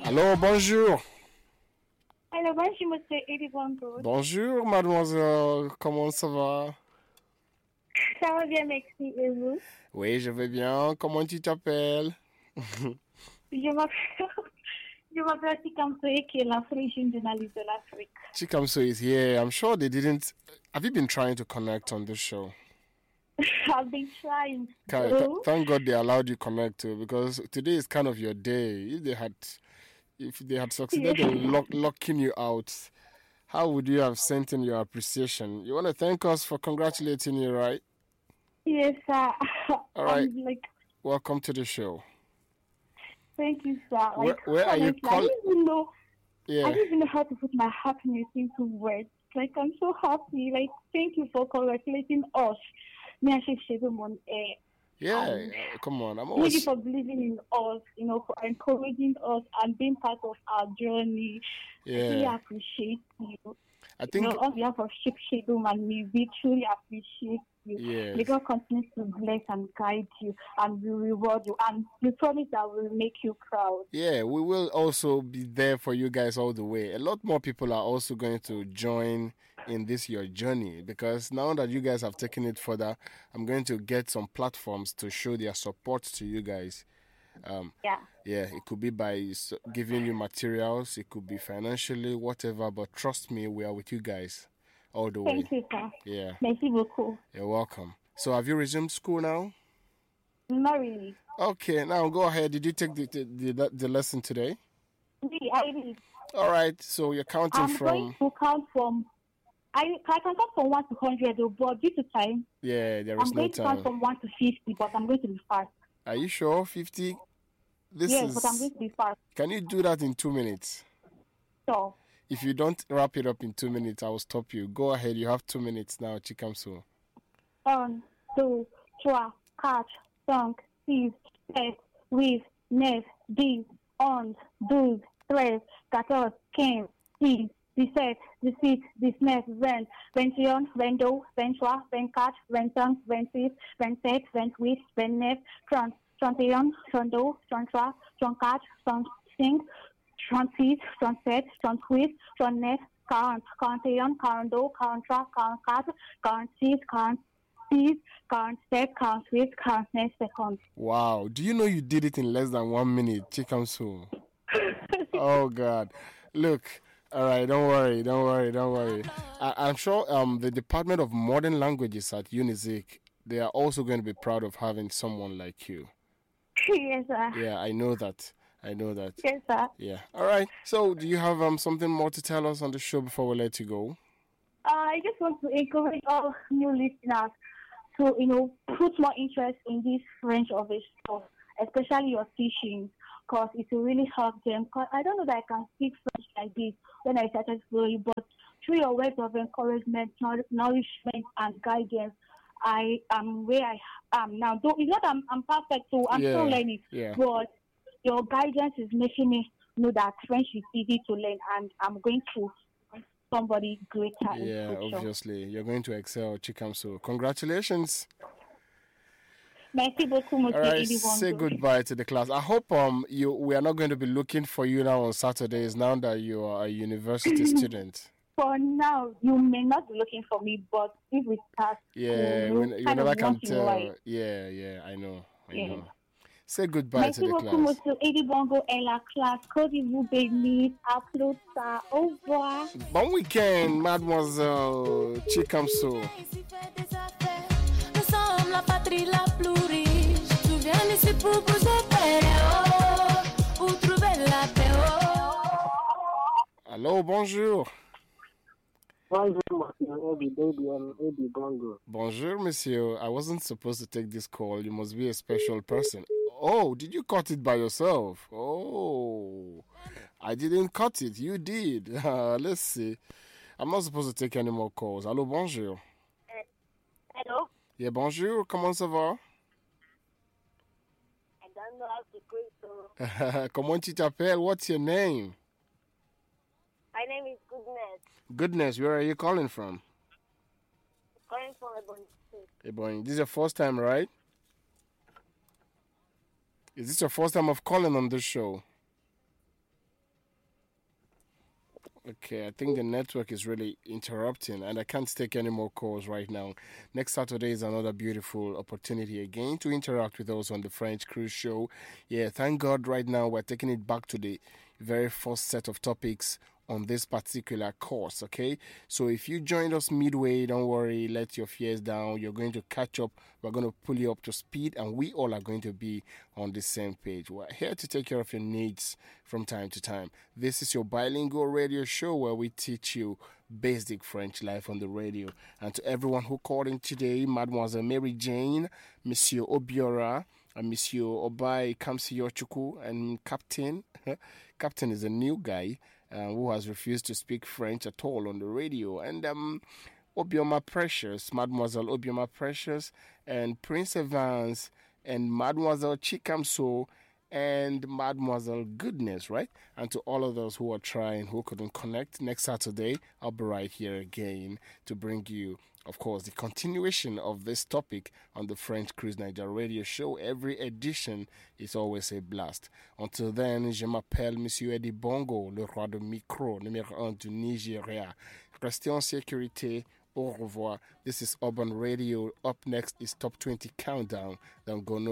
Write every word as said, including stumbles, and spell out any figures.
Allô, bonjour. Allô, bonjour, monsieur Eddie Bongo. Bonjour, mademoiselle. Comment ça va? Ça va bien, merci. Et vous? Oui, je vais bien. Comment tu t'appelles? Je m'appelle, je m'appelle Chikamsoe, qui est l'Afrique journaliste de l'Afrique. Chikamso is here. I'm sure they didn't. Have you been trying to connect on this show? I've been trying. Okay, th- thank God they allowed you connect to, because today is kind of your day. If they had, if they had succeeded Yeah. in lock, locking you out, how would you have sent in your appreciation? You want to thank us for congratulating you, right? Yes, sir. All right. I'm like, welcome to the show. Thank you, sir. Like, where, where are you calling? I don't even know. Yeah. I don't even know how to put my happiness into words. Like, I'm so happy. Like, thank you for congratulating us. Me and Sheikh Shedum on air. Yeah, um, uh, come on. I'm always... Thank you for believing in us, you know, for encouraging us and being part of our journey. Yeah. I really appreciate you. I think... You know, on behalf of Sheikh Shedum and me, we truly appreciate you. Yes. May God continue to bless and guide you and will reward you. And we promise that we will make you proud. Yeah, we will also be there for you guys all the way. A lot more people are also going to join in this your journey, because now that you guys have taken it further, I'm going to get some platforms to show their support to you guys. Um, yeah. Yeah, it could be by giving you materials, it could be financially, whatever, but trust me, we are with you guys all the Thank way. you, sir. Yeah. Merci beaucoup. You're welcome. So have you resumed school now? Not really. Okay, now go ahead. Did you take the the, the, the lesson today? Yeah, I did. All right, so you're counting I'm from... I'm going to count from... I, I can count from one to one hundred, but due to time... Yeah, there is I'm no going time. to count from one to fifty, but I'm going to be fast. Are you sure? fifty? This yes, is... but I'm going to be fast. Can you do that in two minutes? So... If you don't wrap it up in two minutes, I will stop you. Go ahead. You have two minutes now, Chikamso. Un, deux, trois, quatre, cinq, six, sept, huit, neuf, dix, onze, douze, treize, quatorze, quinze, six, dix-sept, dix-huit, dix-neuf, vingt, vingt et un, vingt-deux, vingt-trois, vingt-quatre, vingt-cinq, vingt-six, vingt-sept, vingt-huit, vingt-neuf, trente, trente et un, trente-deux, trente-trois, trente-quatre, trente-cinq, trente-six, trente-sept, trente-huit, trente-neuf, quarante, quarante et un, quarante-deux, quarante-trois, quarante-quatre, quarante-six, quarante-six, quarante-seven, quarante-eight, quarante-nine seconds. Wow. Do you know you did it in less than one minute, Chikamso? Oh, God. Look, all right, don't worry, don't worry, don't worry. I, I'm sure um, the Department of Modern Languages at UNIZIK, they are also going to be proud of having someone like you. Yes, sir. Yeah, I know that. I know that. Yes, sir. Yeah. All right. So, do you have um something more to tell us on the show before we let you go? Uh, I just want to encourage all new listeners to, you know, put more interest in this range of it stuff, especially your teachings, because it will really help them. Cause I don't know that I can speak French like this when I started slowly, but through your words of encouragement, nourishment, and guidance, I am where I am now. Though it's not I'm, I'm perfect, so I'm yeah. still learning, yeah. but your guidance is making me know that French is easy to learn, and I'm going to somebody greater yeah, in future. Obviously. You're going to excel, Chikamso. Congratulations. Merci beaucoup, Monsieur All right, say goodbye to the class. I hope um you we are not going to be looking for you now on Saturdays now that you are a university student. For now, you may not be looking for me, but if we start, yeah, we'll when, you never can tell. Like, yeah, yeah, I know, I yeah. know. Say goodbye Merci to the beaucoup, class. Monsieur Eddie Bongo et la classe. Que Dieu vous bénisse. Applaudissez. Au revoir. Bon week-end, Mademoiselle Chikamso. Nous sommes la patrie la plus riche. Tu viens ici pour prospérer, oh, pour trouver la paix. Oh. Allô, bonjour. Bonjour, Monsieur Eddie, baby, and Eddie Bongo. Bonjour, Monsieur. I wasn't supposed to take this call. You must be a special person. Oh, did you cut it by yourself? Oh, I didn't cut it. You did. Uh, let's see. I'm not supposed to take any more calls. Allô, bonjour. Uh, hello? Yeah, bonjour. Comment ça va? I don't know how to greet you. Comment tu t'appelles? What's your name? My name is Goodness. Goodness, where are you calling from? Calling from Ebonyi State. Ebonyi. This is your first time, right? Is this your first time of calling on this show? Okay, I think the network is really interrupting and I can't take any more calls right now. Next Saturday is another beautiful opportunity again to interact with us on the French Cruise Show. Yeah, thank God right now we're taking it back to the very first set of topics on this particular course, okay? So if you joined us midway, don't worry, let your fears down. You're going to catch up. We're going to pull you up to speed, and we all are going to be on the same page. We're here to take care of your needs from time to time. This is your bilingual radio show where we teach you basic French life on the radio. And to everyone who called in today, Mademoiselle Mary Jane, Monsieur Obiora, and Monsieur Obai Kamsiyochuku, and Captain. Captain is a new guy. Uh, who has refused to speak French at all on the radio. And um, Obioma Precious, Mademoiselle Obioma Precious, and Prince Evans, and Mademoiselle Chikamso, and Mademoiselle Goodness, right? And to all of those who are trying, who couldn't connect, next Saturday, I'll be right here again to bring you, of course, the continuation of this topic on the French Cruise Niger radio show. Every edition is always a blast. Until then, je m'appelle Monsieur Eddie Bongo, le roi de micro, numéro un du Nigeria. Restez en sécurité. Au revoir. This is Urban Radio. Up next is Top twenty Countdown. Don't go no